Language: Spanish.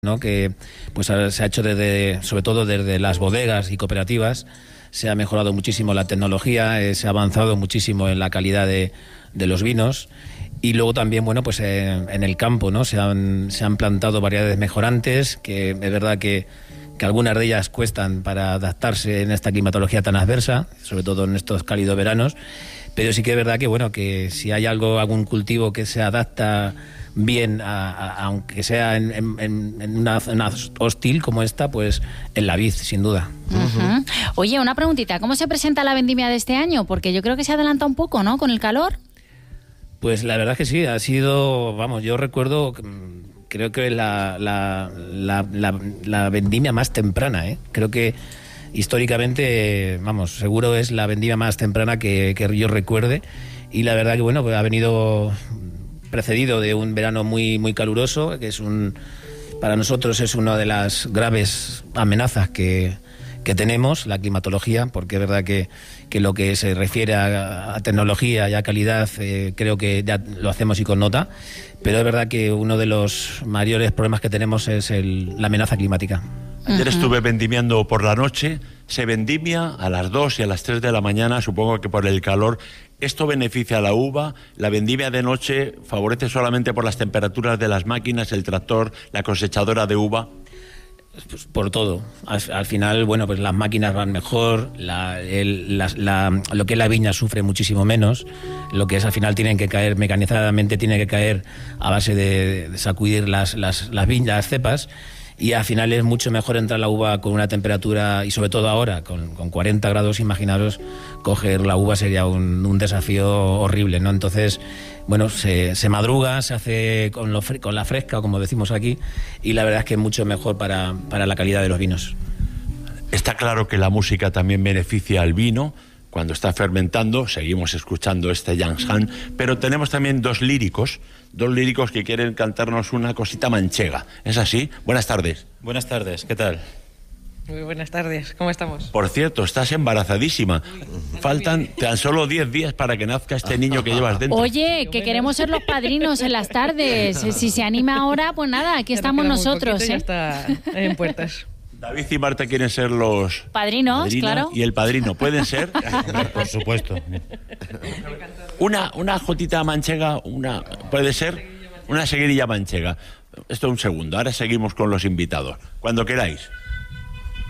¿no? Que pues se ha hecho sobre todo desde las bodegas y cooperativas. Se ha mejorado muchísimo la tecnología, se ha avanzado muchísimo en la calidad de los vinos. Y luego también, bueno, pues en el campo, ¿no? Se han plantado variedades mejorantes, que es verdad que algunas de ellas cuestan para adaptarse en esta climatología tan adversa, sobre todo en estos cálidos veranos. Pero sí que es verdad que, bueno, que si hay algún cultivo que se adapta bien, aunque sea en una zona hostil como esta, pues en la vid, sin duda. Uh-huh. Oye, una preguntita, ¿cómo se presenta la vendimia de este año? Porque yo creo que se adelanta un poco, ¿no?, con el calor. Pues la verdad es que sí, ha sido, vamos, yo recuerdo, creo que la vendimia más temprana, ¿eh? Creo que históricamente, vamos, seguro es la vendimia más temprana que yo recuerde, y la verdad que, bueno, pues ha venido precedido de un verano muy, muy caluroso, que es para nosotros es una de las graves amenazas que tenemos, la climatología, porque es verdad que lo que se refiere a tecnología y a calidad, creo que ya lo hacemos y con nota, pero es verdad que uno de los mayores problemas que tenemos es la amenaza climática. Ayer estuve vendimiando por la noche, se vendimia a las 2 y a las 3 de la mañana, supongo que por el calor. Esto beneficia a la uva, la vendimia de noche favorece solamente por las temperaturas de las máquinas, el tractor, la cosechadora de uva. Pues por todo. Al final, bueno, pues las máquinas van mejor, lo que es la viña sufre muchísimo menos, lo que es al final tienen que caer mecanizadamente, tiene que caer a base de sacudir las viñas, las cepas. Y al final es mucho mejor entrar la uva con una temperatura, y sobre todo ahora, con 40 grados, imaginaros, coger la uva sería un desafío horrible, ¿no? Entonces, bueno, se madruga, se hace con la fresca, como decimos aquí, y la verdad es que es mucho mejor para la calidad de los vinos. Está claro que la música también beneficia al vino. Cuando está fermentando, seguimos escuchando este Yanshan, pero tenemos también dos líricos que quieren cantarnos una cosita manchega. ¿Es así? Buenas tardes. Buenas tardes, ¿qué tal? Muy buenas tardes, ¿cómo estamos? Por cierto, estás embarazadísima. Faltan tan solo 10 días para que nazca este niño que llevas dentro. Oye, que queremos ser los padrinos en las tardes. Si se anima ahora, pues nada, aquí estamos nosotros. Ya está en puertas. David y Marta quieren ser los padrinos, claro. Y el padrino, ¿pueden ser? Por supuesto. Una jotita manchega, ¿puede ser? Una seguidilla manchega. Esto un segundo, ahora seguimos con los invitados. Cuando queráis.